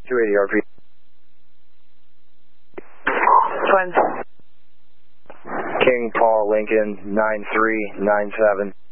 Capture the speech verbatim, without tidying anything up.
two eighty R P. Twins. King Paul Lincoln nine three nine seven.